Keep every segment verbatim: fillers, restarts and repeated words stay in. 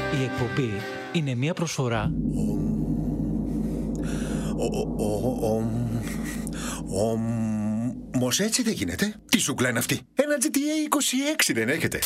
Η εκπομπή είναι μια προσφορά. Όμως έτσι δεν γίνεται. Τι σούγκλα είναι αυτή? Ένα τζι τι έι είκοσι έξι δεν έχετε?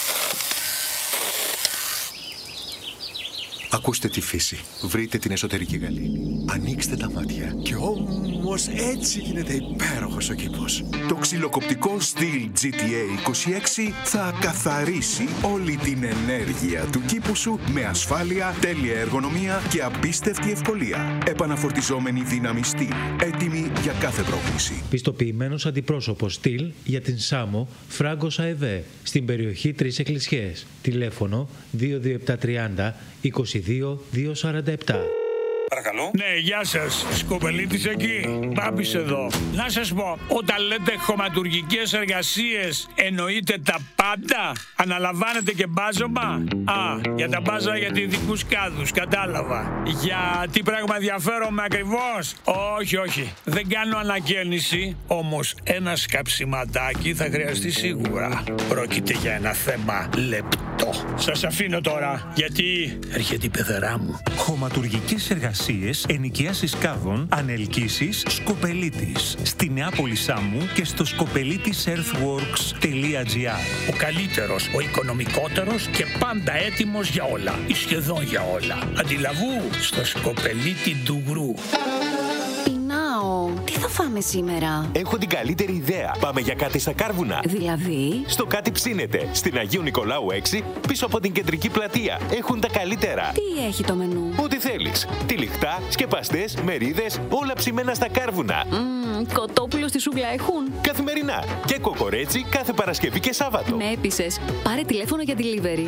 Ακούστε τη φύση. Βρείτε την εσωτερική γαλήνη. Ανοίξτε τα μάτια. Και όμως έτσι γίνεται υπέροχος ο κήπος. Το ξυλοκοπτικό Stihl τζι τι έι είκοσι έξι θα καθαρίσει όλη την ενέργεια του κήπου σου με ασφάλεια, τέλεια εργονομία και απίστευτη ευκολία. Επαναφορτιζόμενη δύναμη Stihl. Έτοιμη για κάθε πρόκληση. Πιστοποιημένος αντιπρόσωπος Stihl για την Σάμο, Φράγκος ΑΕΒΕ, στην περιοχή Τρεις Εκκλησιές. Τηλέφωνο δύο δύο επτά τριάντα είκοσι δύο διακόσια σαράντα επτά. Παρακαλώ. Ναι, γεια σας. Σκοπελίτης εκεί. Μπάμπης εδώ. Να σας πω, όταν λέτε χωματουργικές εργασίες, εννοείτε τα πάντα? Αναλαμβάνετε και μπάζωμα? Α, για τα μπάζα για ειδικούς κάδους, κατάλαβα. Για τι πράγμα ενδιαφέρομαι ακριβώς? Όχι, όχι. Δεν κάνω ανακαίνιση, όμως ένα σκαψιματάκι θα χρειαστεί σίγουρα. Πρόκειται για ένα θέμα λεπτό. Σας αφήνω τώρα, γιατί έρχεται η πεθερά μου. Χωματουργικές εργασίες, ενοικιάσεις κάδων, ανελκύσεις, Σκοπελίτης. Στη Νεάπολη Σάμου και στο σκοπελίτης earthworks τελεία τζι άρ. Ο καλύτερος, ο οικονομικότερος και πάντα έτοιμος για όλα. Ή σχεδόν για όλα. Αντιλαβού στο σκοπελίτη του Γκρου. Τι θα φάμε σήμερα? Έχω την καλύτερη ιδέα. Πάμε για κάτι στα Κάρβουνα. Δηλαδή? Στο κάτι ψήνεται. Στην Αγίου Νικολάου έξι, πίσω από την κεντρική πλατεία. Έχουν τα καλύτερα. Τι έχει το μενού? Ό,τι θέλεις. Τυλιχτά, σκεπαστές, μερίδες, όλα ψημένα στα Κάρβουνα. Mm, κοτόπουλο στη σούβλα έχουν? Καθημερινά. Και κοκορέτσι κάθε Παρασκευή και Σάββατο. Με έπεισες. Πάρε τηλέφωνο για delivery.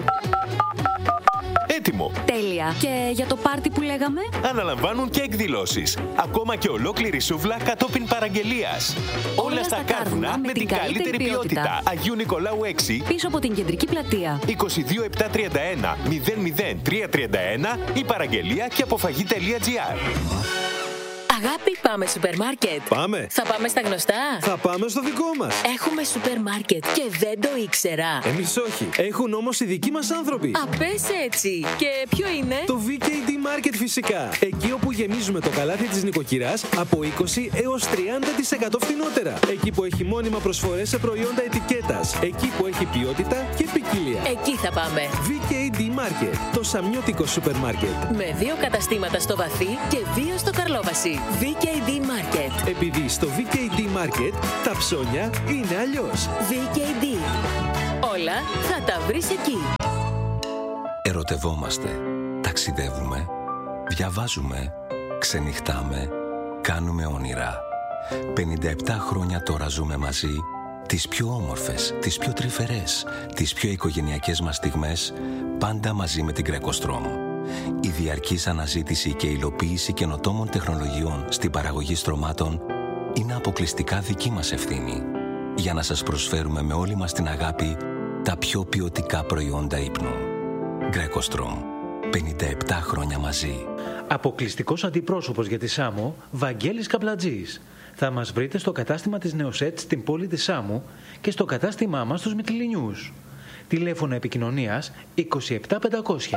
Έτοιμο. Τέλεια. Και για το πάρτι που λέγαμε? Αναλαμβάνουν και εκδηλώσεις. Ακόμα και ολόκληρη σούβλα κατόπιν παραγγελίας. Όλα, Όλα στα Κάρβουνα με την καλύτερη ποιότητα. ποιότητα. Αγίου Νικολάου έξι. Πίσω από την κεντρική πλατεία. είκοσι δύο επτακόσια τριάντα ένα μηδέν μηδέν τριακόσια τριάντα ένα ή παραγγελία και αποφαγή τελεία τζι άρ. Αγάπη, πάμε σούπερ μάρκετ. Πάμε. Θα πάμε στα γνωστά. Θα πάμε στο δικό μας. Έχουμε σούπερ μάρκετ και δεν το ήξερα. Εμείς όχι. Έχουν όμως οι δικοί μας άνθρωποι. Α, πες έτσι. Και ποιο είναι? Το βι κέι ντι Market φυσικά. Εκεί όπου γεμίζουμε το καλάθι της νοικοκυράς από είκοσι έως τριάντα τοις εκατό φθηνότερα. Εκεί που έχει μόνιμα προσφορές σε προϊόντα ετικέτας. Εκεί που έχει ποιότητα και ποικιλία. Εκεί θα πάμε. βι κέι ντι Market. Το σαμιώτικο σούπερ μάρκετ. Με δύο καταστήματα στο Βαθύ και δύο στο Καρλόβαση. βι κέι ντι Market. Επειδή στο βι κέι ντι Market τα ψώνια είναι αλλιώς. βι κέι ντι. Όλα θα τα βρεις εκεί. Ερωτευόμαστε, ταξιδεύουμε, διαβάζουμε, ξενυχτάμε, κάνουμε όνειρα. πενήντα επτά χρόνια τώρα ζούμε μαζί, τις πιο όμορφες, τις πιο τρυφερές, τις πιο οικογενειακές μας στιγμές, πάντα μαζί με την Greco-Strom. Η διαρκής αναζήτηση και υλοποίηση καινοτόμων τεχνολογιών στην παραγωγή στρωμάτων είναι αποκλειστικά δική μας ευθύνη, για να σας προσφέρουμε με όλη μας την αγάπη τα πιο ποιοτικά προϊόντα ύπνου. Greco-Strom. πενήντα επτά χρόνια μαζί. Αποκλειστικός αντιπρόσωπος για τη Σάμο, Βαγγέλης Καπλατζής. Θα μας βρείτε στο κατάστημα της Νεοσέτ στην πόλη της Σάμου και στο κατάστημά μας στους Μυτιληνιούς. Τηλέφωνο επικοινωνίας είκοσι επτά πεντακόσια.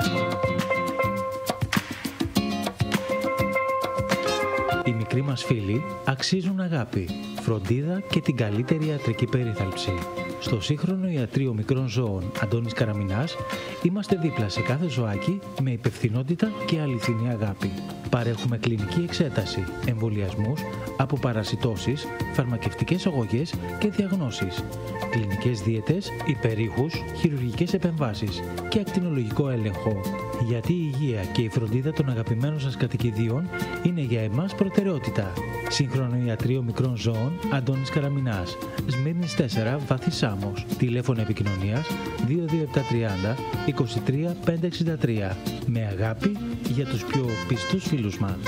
Οι μικροί μας φίλοι αξίζουν αγάπη, φροντίδα και την καλύτερη ιατρική περίθαλψη. Στο σύγχρονο ιατρείο μικρών ζώων Αντώνης Καραμινάς είμαστε δίπλα σε κάθε ζωάκι με υπευθυνότητα και αληθινή αγάπη. Παρέχουμε κλινική εξέταση, εμβολιασμούς, αποπαρασιτώσεις, φαρμακευτικές αγωγές και διαγνώσεις, κλινικές δίαιτες, υπερήχους, χειρουργικές επεμβάσεις και ακτινολογικό έλεγχο. Γιατί η υγεία και η φροντίδα των αγαπημένων σας κατοικιδίων είναι για εμάς προτεραιότητα. Σύγχρονο ιατρείο μικρών ζώων Αντώνης Καραμινάς, Σμύρνης τέσσερα, Βάθη Σάμος. Τηλέφωνο επικοινωνίας δύο δύο επτά τριάντα είκοσι τρία πεντακόσια εξήντα τρία. Με αγάπη για τους πιο πιστούς φίλους μας.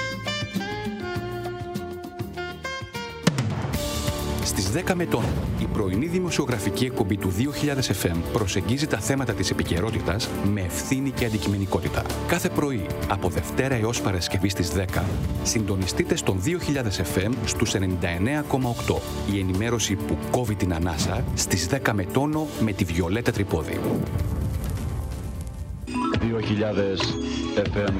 Στις δέκα Μετών, η πρωινή δημοσιογραφική εκπομπή του δύο χιλιάδες εφ εμ προσεγγίζει τα θέματα της επικαιρότητας με ευθύνη και αντικειμενικότητα. Κάθε πρωί, από Δευτέρα έως Παρασκευή στις δέκα, συντονιστείτε στον δύο χιλιάδες εφ εμ στους ενενήντα εννέα κόμμα οκτώ. Η ενημέρωση που κόβει την ανάσα στις δέκα με τόνο με τη Βιολέτα Τρυπόδη. δύο χιλιάδες εφ εμ.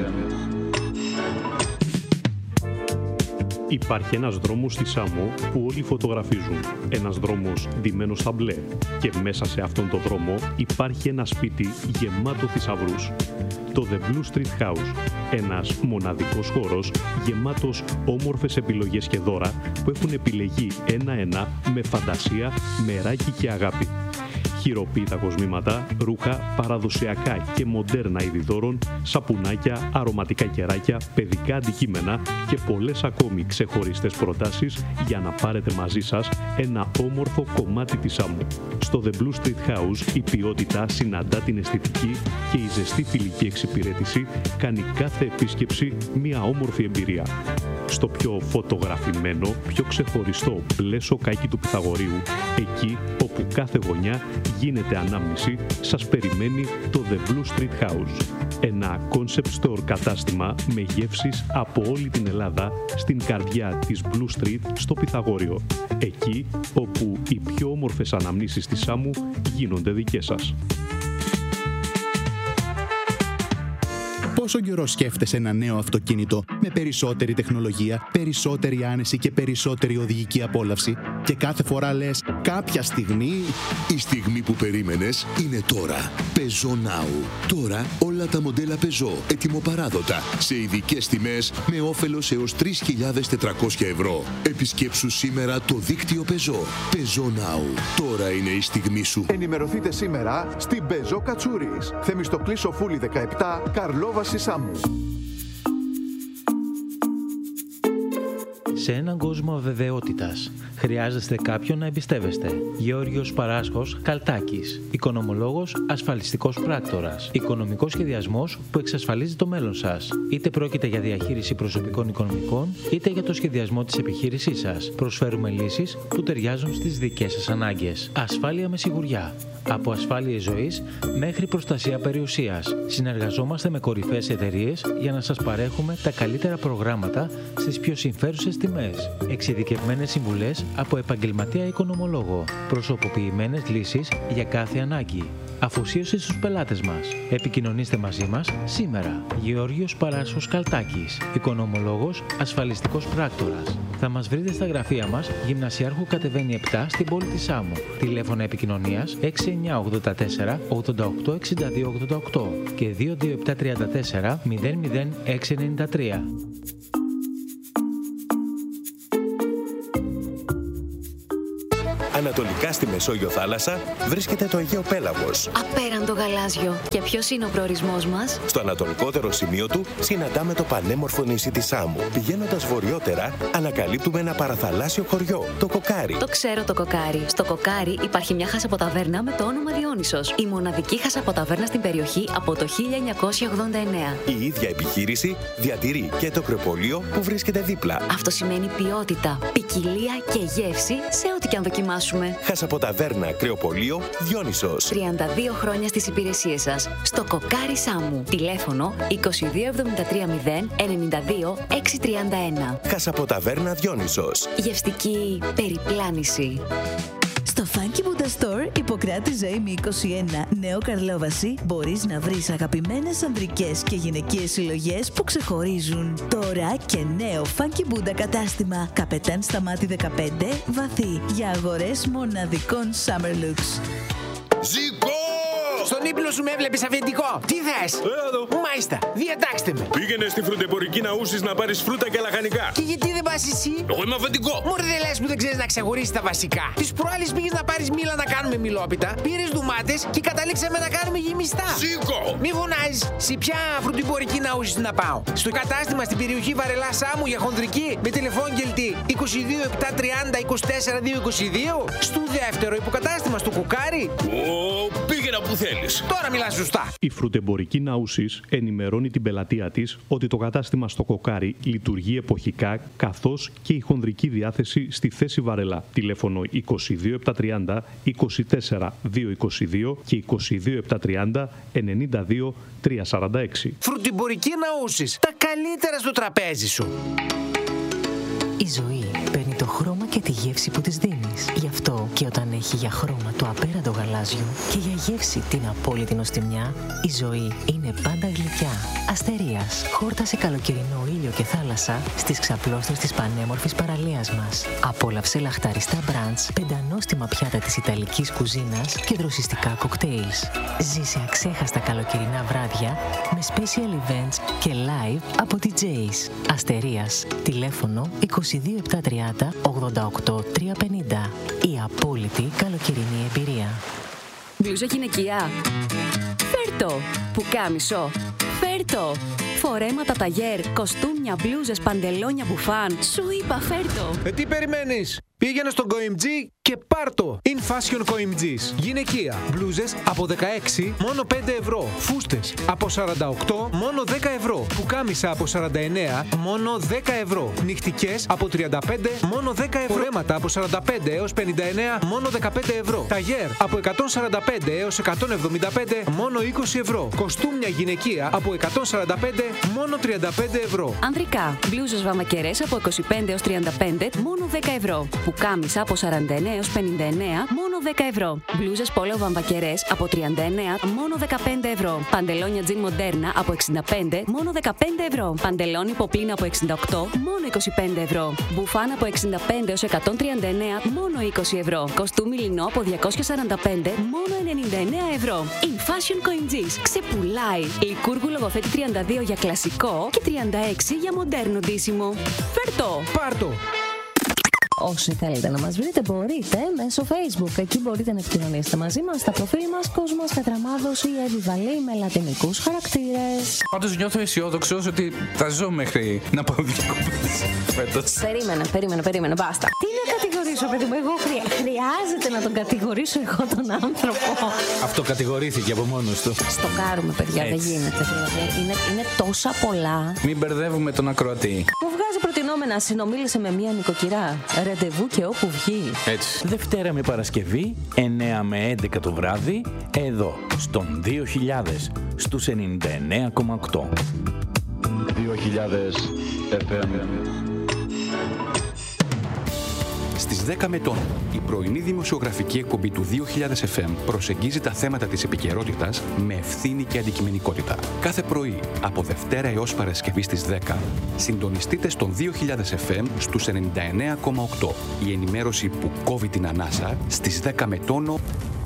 Υπάρχει ένας δρόμος στη Σάμο που όλοι φωτογραφίζουν. Ένας δρόμος ντυμένος στα μπλε. Και μέσα σε αυτόν τον δρόμο υπάρχει ένα σπίτι γεμάτο θησαυρούς. Το The Blue Street House. Ένας μοναδικός χώρος γεμάτος όμορφες επιλογές και δώρα που έχουν επιλεγεί ένα-ένα με φαντασία, μεράκι και αγάπη. Χειροποίητα κοσμήματα, ρούχα, παραδοσιακά και μοντέρνα είδη δώρων, σαπουνάκια, αρωματικά κεράκια, παιδικά αντικείμενα και πολλές ακόμη ξεχωριστές προτάσεις για να πάρετε μαζί σας ένα όμορφο κομμάτι της Σάμου. Στο The Blue Street House η ποιότητα συναντά την αισθητική και η ζεστή φιλική εξυπηρέτηση κάνει κάθε επίσκεψη μια όμορφη εμπειρία. Στο πιο φωτογραφημένο, πιο ξεχωριστό μπλε σοκάκι του Πυθαγορείου, εκεί όπου κάθε γωνιά γίνεται ανάμνηση, σας περιμένει το The Blue Street House. Ένα concept store κατάστημα με γεύσεις από όλη την Ελλάδα στην καρδιά της Blue Street στο Πυθαγόριο. Εκεί όπου οι πιο όμορφες αναμνήσεις της Σάμου γίνονται δικές σας. Πόσο καιρό σκέφτεσαι ένα νέο αυτοκίνητο με περισσότερη τεχνολογία, περισσότερη άνεση και περισσότερη οδηγική απόλαυση και κάθε φορά λες κάποια στιγμή... Η στιγμή που περίμενες είναι τώρα. Peugeot Now. Τώρα όλα τα μοντέλα Peugeot ετοιμοπαράδοτα σε ειδικές τιμές με όφελος έως τρεις χιλιάδες τετρακόσια ευρώ. Επισκέψου σήμερα το δίκτυο Peugeot. Peugeot Now. Τώρα είναι η στιγμή σου. Ενημερωθείτε σήμερα στην Peugeot Κατσούρης. Θεμιστοκλή Σοφούλη δεκαεπτά, Καρλόβαση Σάμου. Σε έναν κόσμο αβεβαιότητας, χρειάζεστε κάποιον να εμπιστεύεστε. Γεώργιος Παράσχος Καλτάκης. Οικονομολόγος, ασφαλιστικός πράκτορας. Οικονομικός σχεδιασμός που εξασφαλίζει το μέλλον σας. Είτε πρόκειται για διαχείριση προσωπικών οικονομικών, είτε για το σχεδιασμό της επιχείρησής σας. Προσφέρουμε λύσεις που ταιριάζουν στις δικές σας ανάγκες. Ασφάλεια με σιγουριά. Από ασφάλειες ζωής μέχρι προστασία περιουσίας. Συνεργαζόμαστε με κορυφαίες εταιρείες για να σας παρέχουμε τα καλύτερα προγράμματα στις πιο συμφέρουσες τιμές. Εξειδικευμένες συμβουλές από επαγγελματία οικονομολόγο. Προσωποποιημένες λύσεις για κάθε ανάγκη. Αφοσίωση στους πελάτες μας. Επικοινωνήστε μαζί μας σήμερα. Γεώργιος Παράσχος Καλτάκης. Οικονομολόγος, ασφαλιστικός πράκτορας. Θα μας βρείτε στα γραφεία μας, Γυμνασιάρχου Κατεβαίνει επτά στην πόλη της Σάμου. Τηλέφωνα επικοινωνίας έξι εννιά ογδόντα τέσσερα ογδόντα οκτώ εξήντα δύο ογδόντα οκτώ και δύο δύο επτά τρία τέσσερα μηδέν μηδέν έξι εννιά τρία. Ανατολικά στη Μεσόγειο θάλασσα βρίσκεται το Αιγαίο Πέλαγος. Απέραντο γαλάζιο. Και ποιος είναι ο προορισμός μας? Στο ανατολικότερο σημείο του συναντάμε το πανέμορφο νησί της Σάμου. Πηγαίνοντας βορειότερα, ανακαλύπτουμε ένα παραθαλάσσιο χωριό, το Κοκάρι. Το ξέρω το Κοκάρι. Στο Κοκάρι υπάρχει μια χασαποταβέρνα με το όνομα Διόνυσος. Η μοναδική χασαποταβέρνα στην περιοχή από το χίλια εννιακόσια ογδόντα εννέα. Η ίδια επιχείρηση διατηρεί και το κρεοπολείο που βρίσκεται δίπλα. Αυτό σημαίνει ποιότητα, ποικιλία και γεύση σε ό,τι και αν δοκιμάσουμε. Χασαποταβέρνα κρεοπολείο Διόνυσος. τριάντα δύο χρόνια στις υπηρεσίες σας. Στο Κοκάρι Σάμου. Τηλέφωνο είκοσι δύο εβδομήντα τρία μηδέν ενενήντα δύο εξακόσια τριάντα ένα. Χασαποταβέρνα Διόνυσος. Γευστική περιπλάνηση. Στο Funky Buddha Store, Ιπποκράτη Ζωήμη είκοσι ένα, Νέο Καρλόβαση, μπορείς να βρεις αγαπημένες ανδρικές και γυναικείες συλλογές που ξεχωρίζουν. Τώρα και νέο Funky Buddha κατάστημα. Καπετάν Σταμάτη δεκαπέντε, Βαθύ, για αγορές μοναδικών Summer Looks. Ζήκω! Στον ύπνο σου με έβλεπες αφεντικό. Τι θες? Εδώ. Μάλιστα, διατάξτε με. Πήγαινε στη φρουτεμπορική να ούσεις να πάρεις φρούτα και λαχανικά. Και γιατί δεν πας εσύ? Εγώ είμαι αφεντικό. Μωρέ δεν λες που δεν ξέρεις να ξεχωρίσεις τα βασικά. Τις προάλλες πήγες να πάρεις μήλα να κάνουμε μιλόπιτα, πήρες ντουμάτες και καταλήξαμε να κάνουμε γεμιστά. Σήκω! Μη φωνάζεις. Σε ποια φρουτεμπορική να ούσεις να πάω? Στο κατάστημα στην περιοχή Βαρελά Σάμου για χονδρική με τηλεφώνγελτη είκοσι δύο επτακόσια τριάντα είκοσι τέσσερα διακόσια είκοσι δύο. Στο δεύτερο υποκατάστημα στο Κοκάρι. Ω, πήγαινα που θέλεις. Τώρα μιλάς σωστά. Η φρουτεμπορική Ναούσης ενημερώνει την πελατεία της ότι το κατάστημα στο Κοκάρι λειτουργεί εποχικά, καθώς και η χονδρική διάθεση στη θέση Βαρελά. Τηλέφωνο είκοσι δύο επτακόσια τριάντα είκοσι τέσσερα διακόσια είκοσι δύο και είκοσι δύο επτακόσια τριάντα ενενήντα δύο τριακόσια σαράντα έξι. Φρουτεμπορική Ναούσης. Τα καλύτερα στο τραπέζι σου. Η ζωή παίρνει το χρώμα και για τη γεύση που της δίνεις. Γι' αυτό και όταν έχει για χρώμα το απέραντο γαλάζιο και για γεύση την απόλυτη νοστιμιά, η ζωή είναι πάντα γλυκιά. Αστερίας. Χόρτασε καλοκαιρινό ήλιο και θάλασσα στις ξαπλώστρες της πανέμορφης παραλίας μας. Απόλαυσε λαχταριστά μπραντς, πεντανόστιμα πιάτα της ιταλικής κουζίνας και δροσιστικά κοκτέιλς. Ζήσε αξέχαστα καλοκαιρινά βράδια με special events και live από ντι τζέις. Αστερίας. Τηλέφωνο είκοσι δύο επτακόσια τριάντα ογδόντα οκτώ τριακόσια πενήντα. Η απόλυτη καλοκαιρινή εμπειρία. Μπλούζα γυναικεία. Φέρτο. Πουκάμισο. Φέρτο. Φορέματα ταγέρ, κοστούμια, μπλούζες, παντελόνια, μπουφάν. Σου είπα φέρτο. Ε, τι περιμένεις? Πήγαινε στον Κοιμτζή και πάρτο. In Fashion Κοιμτζής. Γυναικεία. Μπλούζες από δεκαέξι μόνο πέντε ευρώ. Φούστες από σαράντα οκτώ μόνο δέκα ευρώ. Πουκάμισα από σαράντα εννέα μόνο δέκα ευρώ. Νυχτικές από τριάντα πέντε μόνο δέκα ευρώ. Φορέματα από σαράντα πέντε έως πενήντα εννέα μόνο δεκαπέντε ευρώ. Ταγέρ από εκατόν σαράντα πέντε έως εκατόν εβδομήντα πέντε μόνο είκοσι ευρώ. Κοστούμια γυναικεία από εκατόν σαράντα πέντε μόνο τριάντα πέντε ευρώ. Ανδρικά. Μπλούζες βαμακερές από είκοσι πέντε έως τριάντα πέντε μόνο δέκα ευρώ. Πουκάμισα από σαράντα εννέα έως πενήντα εννέα μόνο δέκα ευρώ. Μπλούζες πόλο βαμβακερές από τριάντα εννέα μόνο δεκαπέντε ευρώ. Παντελόνια τζιν μοντέρνα από εξήντα πέντε μόνο δεκαπέντε ευρώ. Παντελόνι ποπλίνα από εξήντα οκτώ μόνο είκοσι πέντε ευρώ. Μπουφάν από εξήντα πέντε έως εκατόν τριάντα εννέα μόνο είκοσι ευρώ. Κοστούμι λινό από διακόσια σαράντα πέντε μόνο ενενήντα εννέα ευρώ. In Fashion Κοιμτζής. Ξεπουλάει. Λικούργου λογοθέτη τριάντα δύο για κλασικό και τριάντα έξι για μοντέρνο ντύσιμο. Φέρτο. Πάρτο. Όσοι θέλετε να μας βρείτε μπορείτε μέσω Facebook. Εκεί μπορείτε να επικοινωνήσετε μαζί μας στα προφίλ μας Κόσμος Κατραμάδος ή Εβιβαλή με λατινικούς χαρακτήρες. Πάντως νιώθω αισιόδοξος ότι θα ζω μέχρι να πάω διακοπές φέτος. Περίμενε, περίμενε, περίμενε, μπάστα. Τι να κατηγορήσω, παιδί μου, εγώ χρεια... χρειάζεται να τον κατηγορήσω εγώ τον άνθρωπο. Αυτό κατηγορήθηκε από μόνος του. Στο κάρουμε, παιδιά, Έτσι. δεν γίνεται. Δηλαδή, είναι, είναι τόσα πολλά. Μην μπερδεύουμε τον ακροατή. Μου βγάζει προτινόμενα, συνομίλησε με μία νοικοκυρά. Ραντεβού και όπου βγει. Έτσι. Δευτέρα με Παρασκευή, εννέα με έντεκα το βράδυ, εδώ, στον δύο χιλιάδες, στους ενενήντα εννέα κόμμα οκτώ. δύο χιλιάδες εφ εμ. Στις δέκα μετών, η πρωινή δημοσιογραφική εκπομπή του δύο χιλιάδες εφ εμ προσεγγίζει τα θέματα της επικαιρότητας με ευθύνη και αντικειμενικότητα. Κάθε πρωί, από Δευτέρα έως Παρασκευή στις δέκα, συντονιστείτε στον δύο χιλιάδες εφ εμ στους ενενήντα εννέα κόμμα οκτώ. Η ενημέρωση που κόβει την ανάσα στις δέκα μετών.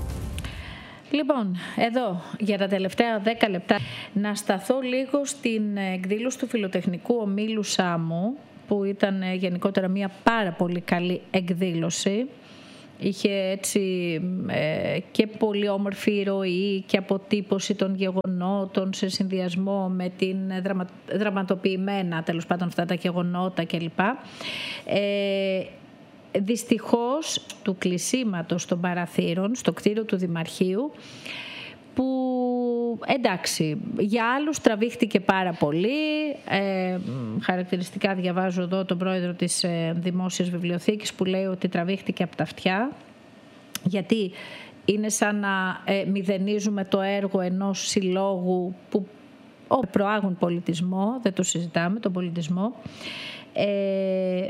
Λοιπόν, εδώ για τα τελευταία δέκα λεπτά να σταθώ λίγο στην εκδήλωση του Φιλοτεχνικού Ομίλου Σάμου, που ήταν γενικότερα μια πάρα πολύ καλή εκδήλωση. Είχε έτσι ε, και πολύ όμορφη ροή και αποτύπωση των γεγονότων σε συνδυασμό με την δραμα, δραματοποιημένα τέλος πάντων αυτά τα γεγονότα κλπ. Ε, δυστυχώς του κλεισίματος των παραθύρων στο κτίριο του Δημαρχείου, που εντάξει, για άλλους τραβήχτηκε πάρα πολύ. Ε, χαρακτηριστικά διαβάζω εδώ τον πρόεδρο της ε, Δημόσιας Βιβλιοθήκης που λέει ότι τραβήχτηκε από τα αυτιά, γιατί είναι σαν να ε, μηδενίζουμε το έργο ενός συλλόγου που προάγουν πολιτισμό, δεν το συζητάμε, τον πολιτισμό. Ε,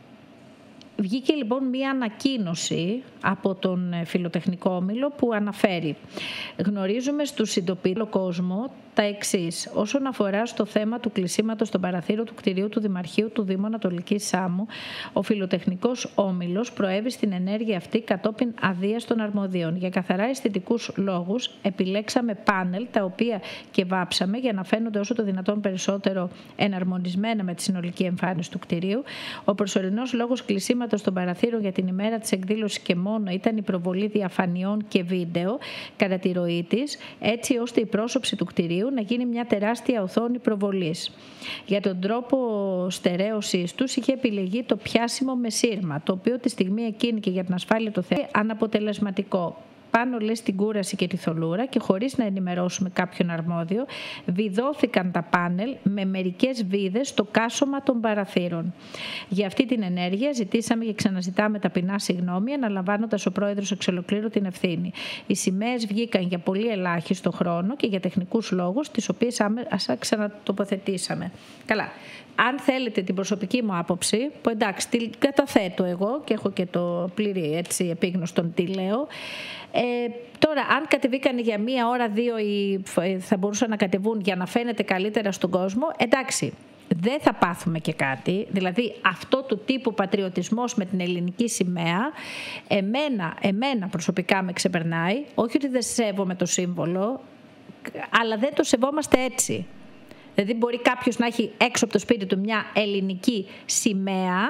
Βγήκε λοιπόν μία ανακοίνωση από τον Φιλοτεχνικό Όμιλο που αναφέρει: γνωρίζουμε στους συντοπίτες κόσμο τα εξής. Όσον αφορά στο θέμα του κλεισίματος στον παραθύρο του κτηρίου του Δημαρχείου του Δήμου Ανατολικής Σάμου, ο Φιλοτεχνικός Όμιλος προέβη στην ενέργεια αυτή κατόπιν αδείας των αρμοδίων. Για καθαρά αισθητικούς λόγους επιλέξαμε πάνελ τα οποία και βάψαμε για να φαίνονται όσο το δυνατόν περισσότερο εναρμονισμένα με τη συνολική εμφάνιση του κτηρίου. Ο προσωρινός λόγος κλεισίματος των παραθύρων για την ημέρα της εκδήλωσης και μόνο ήταν η προβολή διαφανειών και βίντεο κατά τη ροή της, έτσι ώστε η πρόσωψη του κτηρίου να γίνει μια τεράστια οθόνη προβολής. Για τον τρόπο στερέωσης τους είχε επιλεγεί το πιάσιμο με σύρμα, το οποίο τη στιγμή εκείνη και για την ασφάλεια του θεάτρου αναποτελεσματικό. πάνω, λέει, στην κούραση και τη θολούρα και χωρίς να ενημερώσουμε κάποιον αρμόδιο, βιδώθηκαν τα πάνελ με μερικές βίδες στο κάσωμα των παραθύρων. Για αυτή την ενέργεια ζητήσαμε και ξαναζητάμε ταπεινά συγγνώμη, αναλαμβάνοντας ο πρόεδρος εξ ολοκλήρου την ευθύνη. Οι σημαίες βγήκαν για πολύ ελάχιστο χρόνο και για τεχνικούς λόγους, τις οποίες άμεσα ξανατοποθετήσαμε. Καλά. Αν θέλετε την προσωπική μου άποψη, που εντάξει την καταθέτω εγώ και έχω και το πλήρη έτσι επίγνωστον τι λέω, ε, τώρα αν κατεβήκαν για μία ώρα, δύο ή θα μπορούσαν να κατεβούν για να φαίνεται καλύτερα στον κόσμο, εντάξει. Δεν θα πάθουμε και κάτι, δηλαδή αυτό του τύπου πατριωτισμός με την ελληνική σημαία εμένα, εμένα προσωπικά με ξεπερνάει, όχι ότι δεν σέβομαι το σύμβολο, αλλά δεν το σεβόμαστε έτσι. Δηλαδή μπορεί κάποιος να έχει έξω από το σπίτι του μια ελληνική σημαία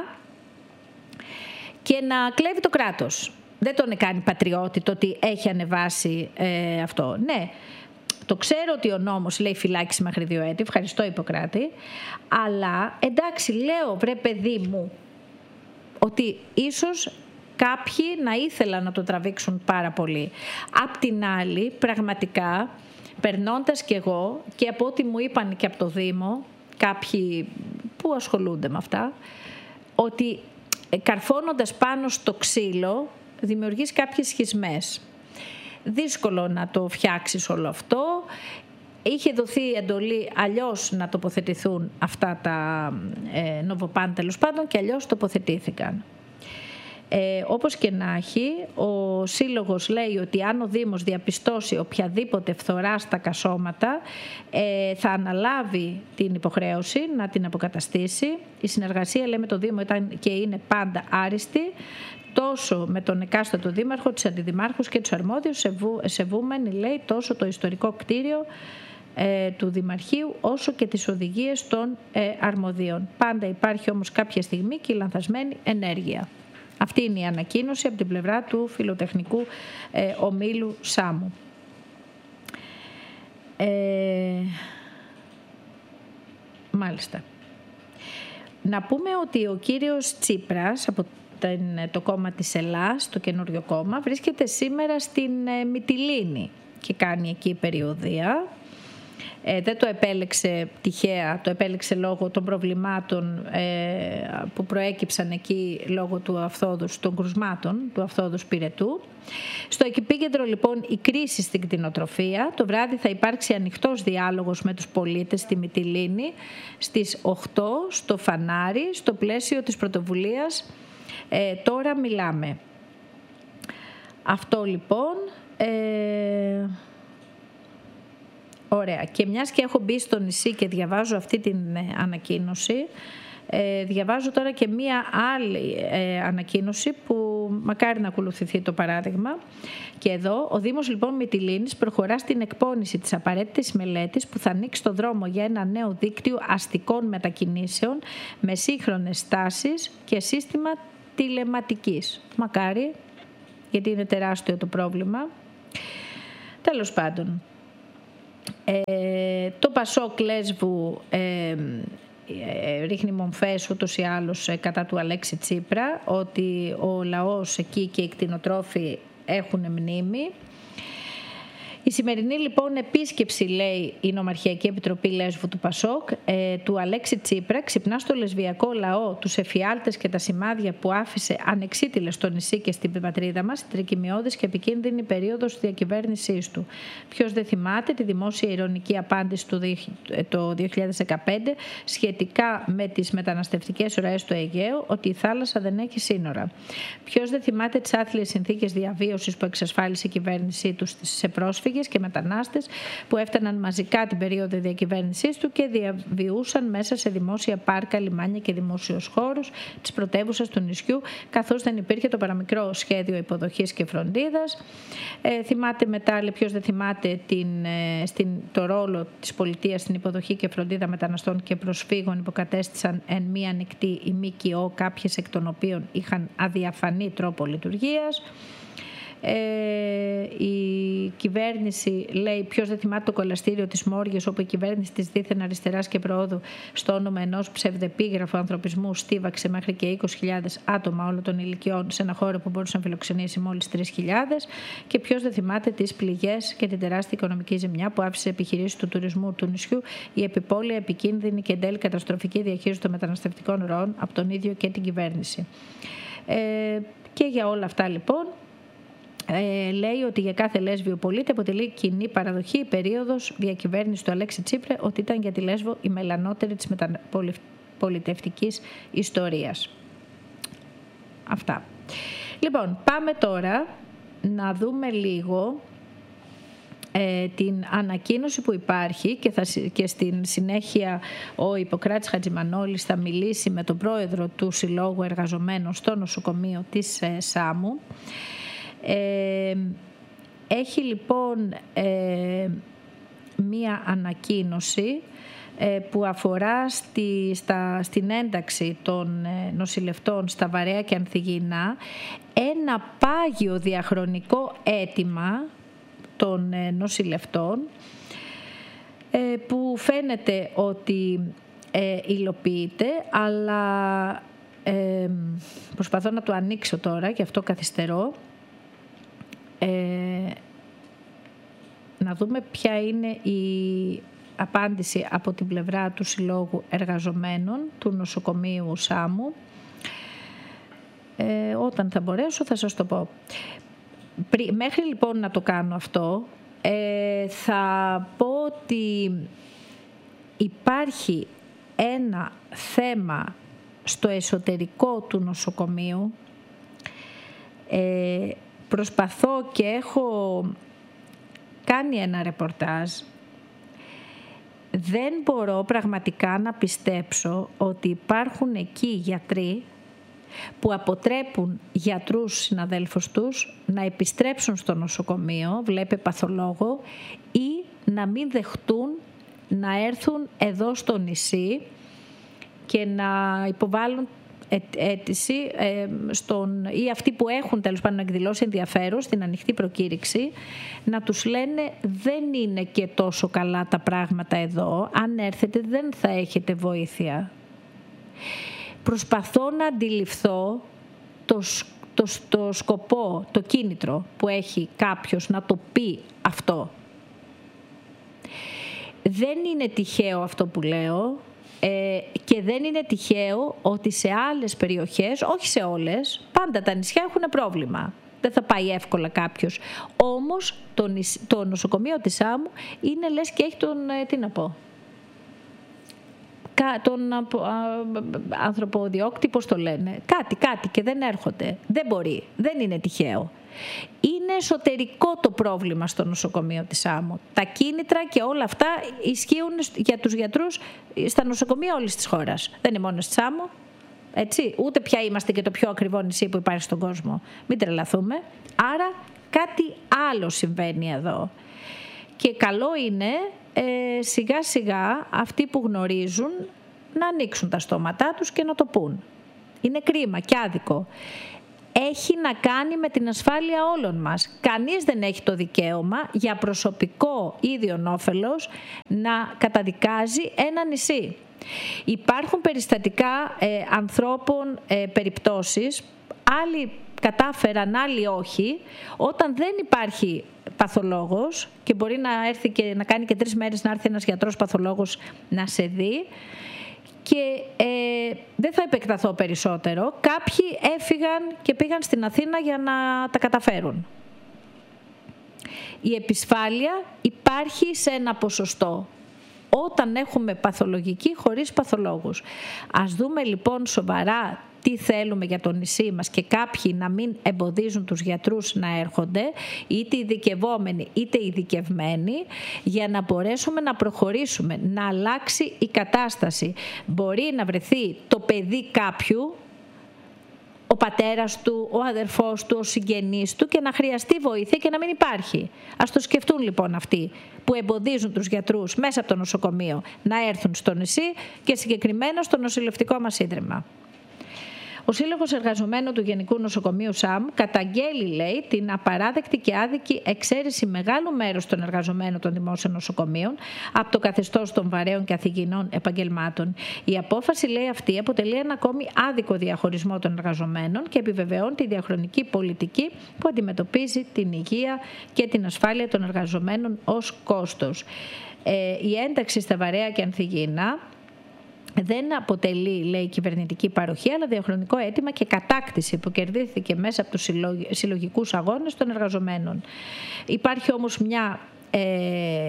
και να κλέβει το κράτος. Δεν τον κάνει πατριώτη το ότι έχει ανεβάσει ε, αυτό. Ναι. Το ξέρω ότι ο νόμος λέει φυλάκιση μέχρι δύο έτη, ευχαριστώ Ιπποκράτη, αλλά εντάξει λέω βρε παιδί μου ότι ίσως κάποιοι να ήθελαν να το τραβήξουν πάρα πολύ. Απ' την άλλη πραγματικά περνώντας κι εγώ και από ό,τι μου είπαν και από το Δήμο κάποιοι που ασχολούνται με αυτά, ότι καρφώνοντας πάνω στο ξύλο δημιουργείς κάποιες σχισμές. Δύσκολο να το φτιάξεις όλο αυτό. Είχε δοθεί εντολή αλλιώς να τοποθετηθούν αυτά τα ε, νοβοπάν τέλος πάντων και αλλιώς τοποθετήθηκαν. Ε, όπως και να έχει, ο Σύλλογος λέει ότι αν ο Δήμος διαπιστώσει οποιαδήποτε φθορά στα κασώματα ε, θα αναλάβει την υποχρέωση να την αποκαταστήσει. Η συνεργασία λέει με το Δήμο ήταν και είναι πάντα άριστη, τόσο με τον εκάστοτο δήμαρχο, τους αντιδημάρχους και τους αρμόδιους, σεβού, σεβούμενοι λέει τόσο το ιστορικό κτίριο ε, του Δημαρχείου όσο και τις οδηγίες των ε, αρμοδίων. Πάντα υπάρχει όμως κάποια στιγμή και η λανθασμένη ενέργεια. Αυτή είναι η ανακοίνωση από την πλευρά του φιλοτεχνικού ε, ομίλου Σάμου. Ε, μάλιστα. Να πούμε ότι ο κύριος Τσίπρας από το κόμμα της Ελλάς, το καινούριο κόμμα, βρίσκεται σήμερα στην Μυτιλήνη και κάνει εκεί περιοδεία. Ε, δεν το επέλεξε τυχαία, το επέλεξε λόγω των προβλημάτων ε, που προέκυψαν εκεί λόγω του αυθόδους, των κρουσμάτων του αυθόδους πυρετού. Στο επίκεντρο λοιπόν η κρίση στην κτηνοτροφία. Το βράδυ θα υπάρξει ανοιχτός διάλογος με τους πολίτες στη Μυτιλήνη στις οκτώ στο Φανάρι, στο πλαίσιο της πρωτοβουλίας ε, «Τώρα μιλάμε». Αυτό λοιπόν... Ε, Ωραία. Και μιας και έχω μπει στο νησί και διαβάζω αυτή την ανακοίνωση, ε, διαβάζω τώρα και μία άλλη ε, ανακοίνωση που μακάρι να ακολουθηθεί το παράδειγμα. Και εδώ ο Δήμος λοιπόν Μυτιλήνης προχωρά στην εκπόνηση της απαραίτητης μελέτης που θα ανοίξει το δρόμο για ένα νέο δίκτυο αστικών μετακινήσεων με σύγχρονες στάσεις και σύστημα τηλεματικής. Μακάρι, γιατί είναι τεράστιο το πρόβλημα. Τέλος πάντων. Ε, το Πασόκ Λέσβου ε, ε, ρίχνει μομφές ούτως ή άλλως ε, κατά του Αλέξη Τσίπρα, ότι ο λαός εκεί και οι κτηνοτρόφοι έχουν μνήμη. Η σημερινή λοιπόν επίσκεψη, λέει η Νομαρχιακή Επιτροπή Λέσβου του Πασόκ, ε, του Αλέξη Τσίπρα, ξυπνά στο λεσβιακό λαό τους εφιάλτες και τα σημάδια που άφησε ανεξίτηλες στο νησί και στην πατρίδα μας, στην τρικυμιώδης και επικίνδυνη περίοδο της διακυβέρνησής του. Ποιος δεν θυμάται τη δημόσια ειρωνική απάντηση του το δύο χιλιάδες δεκαπέντε σχετικά με τις μεταναστευτικές ροές του Αιγαίου, ότι η θάλασσα δεν έχει σύνορα. Ποιος δεν θυμάται τις άθλιες συνθήκες διαβίωσης που εξασφάλισε η κυβέρνησή του σε πρόσφυγες και μετανάστες που έφταναν μαζικά την περίοδο διακυβέρνησής του και διαβιούσαν μέσα σε δημόσια πάρκα, λιμάνια και δημόσιους χώρους της πρωτεύουσας του νησιού, καθώς δεν υπήρχε το παραμικρό σχέδιο υποδοχής και φροντίδας. Ε, θυμάται μετά, ποιος δεν θυμάται την, ε, στην, το ρόλο της πολιτείας στην υποδοχή και φροντίδα μεταναστών και προσφύγων που κατέστησαν εν μία ανοιχτή η ΜΚΟ, κάποιες εκ των οποίων είχαν αδιαφανή τρόπο λειτουργίας. Ε, η κυβέρνηση λέει, ποιος δεν θυμάται το κολαστήριο της Μόργιας, όπου η κυβέρνηση της δίθεν αριστεράς και προόδου στο όνομα ενός ψευδεπίγραφου ανθρωπισμού στίβαξε μέχρι και είκοσι χιλιάδες άτομα όλων των ηλικιών σε ένα χώρο που μπορούσε να φιλοξενήσει μόλις τρεις χιλιάδες, και ποιος δεν θυμάται τις πληγές και την τεράστια οικονομική ζημιά που άφησε επιχειρήσεις του τουρισμού του νησιού η επιπόλαια, επικίνδυνη και εν τέλει καταστροφική διαχείριση των μεταναστευτικών ροών από τον ίδιο και την κυβέρνηση. Ε, και για όλα αυτά λοιπόν Ε, λέει ότι για κάθε λέσβιο πολίτη αποτελεί κοινή παραδοχή η περίοδος διακυβέρνησης του Αλέξη Τσίπρα, ότι ήταν για τη Λέσβο η μελανότερη της μεταπολιτευτικής ιστορίας. Αυτά. Λοιπόν, πάμε τώρα να δούμε λίγο ε, την ανακοίνωση που υπάρχει και, θα, και στην συνέχεια ο Ιπποκράτης Χατζημανόλης θα μιλήσει με τον πρόεδρο του Συλλόγου Εργαζομένων στο νοσοκομείο της ε, Σάμου. Ε, έχει λοιπόν ε, μία ανακοίνωση ε, που αφορά στη, στα, στην ένταξη των ε, νοσηλευτών στα βαρέα και ανθυγιεινά, ένα πάγιο διαχρονικό αίτημα των ε, νοσηλευτών ε, που φαίνεται ότι ε, υλοποιείται, αλλά ε, προσπαθώ να το ανοίξω τώρα, γι' αυτό καθυστερώ. Ε, να δούμε ποια είναι η απάντηση από την πλευρά του Συλλόγου Εργαζομένων του νοσοκομείου Σάμου. Ε, όταν θα μπορέσω θα σας το πω. Μέχρι λοιπόν να το κάνω αυτό, ε, θα πω ότι υπάρχει ένα θέμα στο εσωτερικό του νοσοκομείου. ε, Προσπαθώ και έχω κάνει ένα ρεπορτάζ. Δεν μπορώ πραγματικά να πιστέψω ότι υπάρχουν εκεί γιατροί που αποτρέπουν γιατρούς συναδέλφους τους να επιστρέψουν στο νοσοκομείο, βλέπε παθολόγο, ή να μην δεχτούν να έρθουν εδώ στο νησί και να υποβάλουν αίτηση ε, στον, ή αυτοί που έχουν τέλος πάντων εκδηλώσει ενδιαφέρον στην ανοιχτή προκήρυξη, να τους λένε δεν είναι και τόσο καλά τα πράγματα εδώ, αν έρθετε δεν θα έχετε βοήθεια. Προσπαθώ να αντιληφθώ το, το, το σκοπό, το κίνητρο που έχει κάποιος να το πει αυτό. Δεν είναι τυχαίο αυτό που λέω. Ε, και δεν είναι τυχαίο ότι σε άλλες περιοχές, όχι σε όλες, πάντα τα νησιά έχουν πρόβλημα. Δεν θα πάει εύκολα κάποιος. Όμως το, νησ, το νοσοκομείο της Σάμου είναι λες και έχει τον, ε, τι να πω, τον α, α, ανθρωποδιώκτη, πώς το λένε. Κάτι, κάτι και δεν έρχονται. Δεν μπορεί. Δεν είναι τυχαίο. Είναι εσωτερικό το πρόβλημα στο νοσοκομείο της Σάμου. Τα κίνητρα και όλα αυτά ισχύουν για τους γιατρούς στα νοσοκομεία όλης της χώρας. Δεν είναι μόνο στη Σάμου. Έτσι. Ούτε πια είμαστε και το πιο ακριβό νησί που υπάρχει στον κόσμο. Μην τρελαθούμε. Άρα κάτι άλλο συμβαίνει εδώ. Και καλό είναι ε, σιγά σιγά αυτοί που γνωρίζουν να ανοίξουν τα στόματά τους και να το πούν. Είναι κρίμα και άδικο. Έχει να κάνει με την ασφάλεια όλων μας. Κανείς δεν έχει το δικαίωμα για προσωπικό ίδιον όφελος να καταδικάζει ένα νησί. Υπάρχουν περιστατικά ε, ανθρώπων, ε, περιπτώσεις, άλλοι κατάφεραν, άλλοι όχι, όταν δεν υπάρχει παθολόγος και μπορεί να έρθει και να κάνει και τρεις μέρες να έρθει ένας γιατρός παθολόγος να σε δει. Και ε, δεν θα επεκταθώ περισσότερο. Κάποιοι έφυγαν και πήγαν στην Αθήνα για να τα καταφέρουν. Η επισφάλεια υπάρχει σε ένα ποσοστό. Όταν έχουμε παθολογική χωρίς παθολόγους. Ας δούμε λοιπόν σοβαρά τι θέλουμε για το νησί μας και κάποιοι να μην εμποδίζουν τους γιατρούς να έρχονται, είτε ειδικευόμενοι είτε ειδικευμένοι, για να μπορέσουμε να προχωρήσουμε, να αλλάξει η κατάσταση. Μπορεί να βρεθεί το παιδί κάποιου, ο πατέρας του, ο αδερφός του, ο συγγενής του, και να χρειαστεί βοήθεια και να μην υπάρχει. Ας το σκεφτούν λοιπόν αυτοί που εμποδίζουν τους γιατρούς μέσα από το νοσοκομείο να έρθουν στο νησί και συγκεκριμένα στο νοσηλευτικό μας ίδρυμα. Ο Σύλλογος Εργαζομένων του Γενικού Νοσοκομείου ΣΑΜ καταγγέλει, λέει, την απαράδεκτη και άδικη εξαίρεση μεγάλου μέρους των εργαζομένων των δημόσιων νοσοκομείων από το καθεστώς των βαρέων και αθυγιεινών επαγγελμάτων. Η απόφαση, λέει, αυτή αποτελεί ένα ακόμη άδικο διαχωρισμό των εργαζομένων και επιβεβαιώνει τη διαχρονική πολιτική που αντιμετωπίζει την υγεία και την ασφάλεια των εργαζομένων ως κόστος. Ε, η ένταξη στα βαρέα και ανθυγιεινά δεν αποτελεί, λέει, κυβερνητική παροχή, αλλά διαχρονικό αίτημα και κατάκτηση που κερδίθηκε μέσα από τους συλλογικούς αγώνες των εργαζομένων. Υπάρχει όμως μια Ε,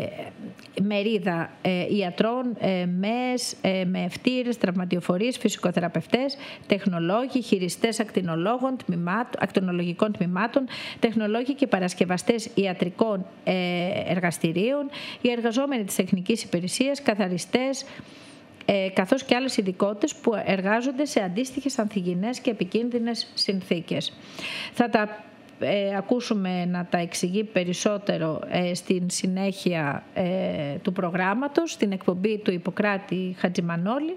μερίδα ε, ιατρών, ε, ΜΕΣ, ε, μεευτήρες, τραυματιοφορείς, φυσικοθεραπευτές, τεχνολόγοι, χειριστές ακτινολόγων, τμήματ, ακτινολογικών τμήματων, τεχνολόγοι και παρασκευαστές ιατρικών ε, εργαστηρίων, οι εργαζόμενοι της τεχνικής υπηρεσίας, καθαριστές, ε, καθώς και άλλες ειδικότητες που εργάζονται σε αντίστοιχες ανθυγιεινές και επικίνδυνες συνθήκες. Θα τα Ε, ακούσουμε να τα εξηγεί περισσότερο ε, στην συνέχεια ε, του προγράμματος, στην εκπομπή του Ιπποκράτη Χατζημανόλη.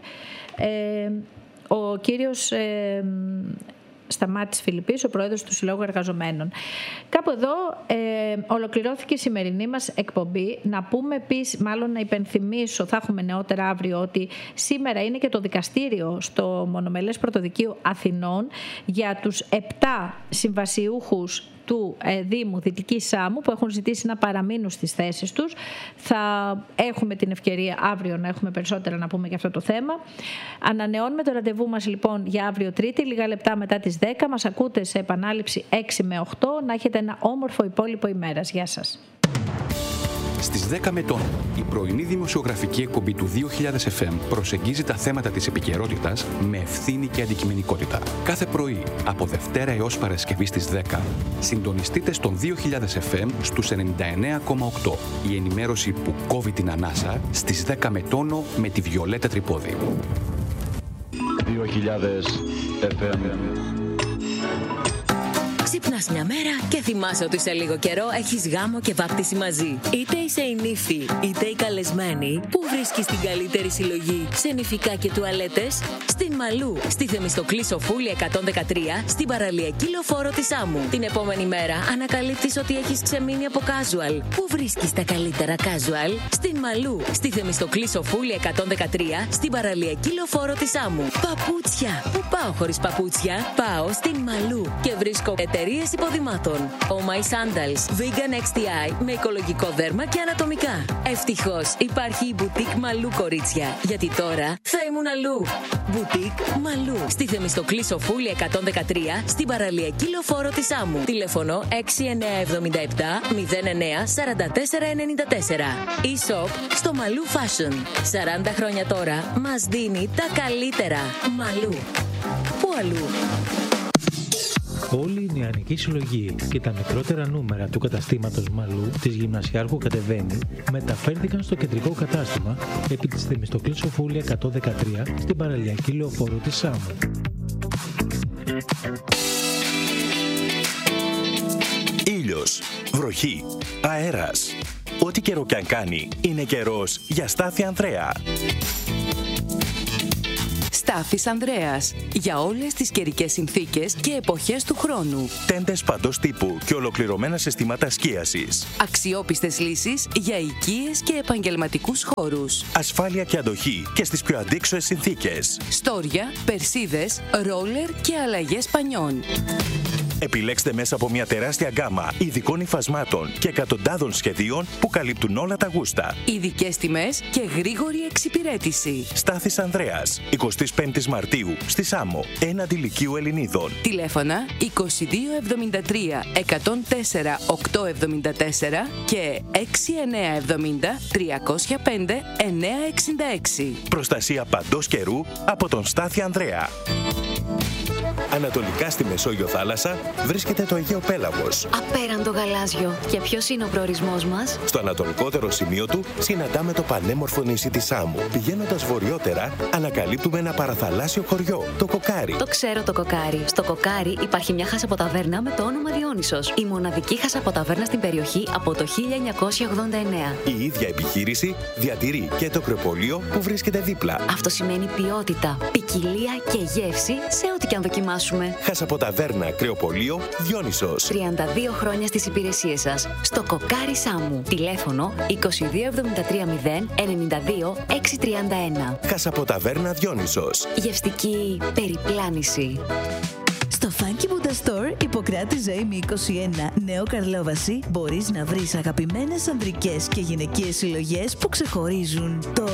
Ε, ο κύριος ε, Σταμάτης Φιλιππής, ο πρόεδρος του Συλλόγου Εργαζομένων. Κάπου εδώ ε, ολοκληρώθηκε η σημερινή μας εκπομπή. Να πούμε επίσης, μάλλον να υπενθυμίσω, θα έχουμε νεότερα αύριο, ότι σήμερα είναι και το δικαστήριο στο Μονομελές Πρωτοδικείο Αθηνών για τους επτά συμβασιούχους του Δήμου Δυτικής Σάμου που έχουν ζητήσει να παραμείνουν στις θέσεις τους. Θα έχουμε την ευκαιρία αύριο να έχουμε περισσότερα να πούμε για αυτό το θέμα. Ανανεώνουμε το ραντεβού μας λοιπόν για αύριο Τρίτη, λίγα λεπτά μετά τις δέκα. Μας ακούτε σε επανάληψη έξι με οκτώ. Να έχετε ένα όμορφο υπόλοιπο ημέρας. Γεια σας. Στις δέκα με τον, η πρωινή δημοσιογραφική εκπομπή του δύο χιλιάδες εφ εμ προσεγγίζει τα θέματα της επικαιρότητας με ευθύνη και αντικειμενικότητα. Κάθε πρωί, από Δευτέρα έως Παρασκευή στις δέκα, συντονιστείτε στον δύο χιλιάδες εφ εμ στους ενενήντα εννέα κόμμα οκτώ. Η ενημέρωση που κόβει την ανάσα στις δέκα με τόνο με τη Βιολέτα Τρυπόδη. δύο χιλιάδες εφ εμ. Ξυπνάς μια μέρα και θυμάσαι ότι σε λίγο καιρό έχεις γάμο και βάπτιση μαζί. Είτε είσαι η νύφη, είτε η καλεσμένη, που βρίσκεις την καλύτερη συλλογή σε νηφικά και τουαλέτες? Στην Μαλού, στη Θεμιστοκλή Σοφούλη εκατόν δεκατρία, στην παραλιακή λεωφόρο της Άμμου. Την επόμενη μέρα ανακαλύπτεις ότι έχεις ξεμείνει από casual. Πού βρίσκεις τα καλύτερα casual? Στην Μαλού, στη Θεμιστοκλή Σοφούλη εκατόν δεκατρία, στην παραλιακή λεωφόρο της Άμμου. Παπούτσια. Πού πάω χωρίς παπούτσια? Πάω στην Μαλού και βρίσκω εταιρείες υποδημάτων. Oh My Sandals, Vegan εξ τι άι με οικολογικό δέρμα και ανατομικά. Ευτυχώς υπάρχει η Boutique Μαλού, κορίτσια, γιατί τώρα θα ήμουν αλλού. Boutique Μαλού, στη Θεμιστοκλή Σοφούλη εκατόν δεκατρία, στην παραλιακή λεωφόρο της Άμμου. Τηλέφωνο έξι εννιά εβδομήντα επτά μηδέν εννιά σαράντα τέσσερα ενενήντα τέσσερα. E-shop στο Μαλού Fashion. σαράντα χρόνια τώρα μας δίνει τα καλύτερα. Μαλού. Πού αλλού? Όλη η νεανική συλλογή και τα μικρότερα νούμερα του καταστήματος Μαλού της Γυμνασιάρχου Κατεβαίνει μεταφέρθηκαν στο κεντρικό κατάστημα επί της Θεμιστοκλής Σοφούλη εκατόν δεκατρία στην παραλιακή λεωφόρο της Σάμμου. Ήλιος, βροχή, αέρας. Ό,τι καιρό κι αν κάνει, είναι καιρός για Στάθη Ανδρέα. Στάθης Ανδρέας. Για όλες τις καιρικές συνθήκες και εποχές του χρόνου. Τέντες παντός τύπου και ολοκληρωμένα συστήματα σκίασης. Αξιόπιστες λύσεις για οικίες και επαγγελματικούς χώρους. Ασφάλεια και αντοχή και στις πιο αντίξωες συνθήκες. Στόρια, περσίδες, ρόλερ και αλλαγές πανιών. Επιλέξτε μέσα από μια τεράστια γκάμα ειδικών υφασμάτων και εκατοντάδων σχεδίων που καλύπτουν όλα τα γούστα. Ειδικές τιμές και γρήγορη εξυπηρέτηση. Στάθης Ανδρέας, εικοστή πέμπτη Μαρτίου, στη Σάμμο, έναντι Λυκείου Ελληνίδων. Τηλέφωνα είκοσι δύο εβδομήντα τρία εκατόν τέσσερα οκτακόσια εβδομήντα τέσσερα και έξι εννιά εβδομήντα τριακόσια πέντε εννιακόσια εξήντα έξι. Προστασία παντός καιρού από τον Στάθη Ανδρέα. Ανατολικά στη Μεσόγειο θάλασσα βρίσκεται το Αιγαίο Πέλαγος. Απέραντο γαλάζιο. Και ποιος είναι ο προορισμός μας? Στο ανατολικότερο σημείο του συναντάμε το πανέμορφο νησί της Σάμμου. Πηγαίνοντας βορειότερα, ανακαλύπτουμε ένα παραθαλάσσιο χωριό, το Κοκάρι. Το ξέρω το Κοκάρι. Στο Κοκάρι υπάρχει μια χασαποταβέρνα με το όνομα Διόνυσος. Η μοναδική χασαποταβέρνα στην περιοχή από το χίλια εννιακόσια ογδόντα εννέα. Η ίδια επιχείρηση διατηρεί και το κρεοπολείο που βρίσκεται δίπλα. Αυτό σημαίνει ποιότητα, ποικιλία και γεύση σε ό,τι και αν δοκιμάσεις. δοκιμάσουμε. Χασαποταβέρνα, Κρεοπολείο, Διόνυσος. τριάντα δύο χρόνια στις υπηρεσίες σας. Στο Κοκάρι Σάμου. Τηλέφωνο είκοσι δύο εβδομήντα τρία μηδέν ενενήντα δύο εξακόσια τριάντα ένα. Χασαποταβέρνα, Διόνυσος. Γευστική περιπλάνηση. Στο Funky Buddha Store, Ιπποκράτης Ζωήμη είκοσι ένα, Νέο Καρλόβαση, μπορείς να βρεις αγαπημένες ανδρικές και γυναικείες συλλογές που ξεχωρίζουν. Το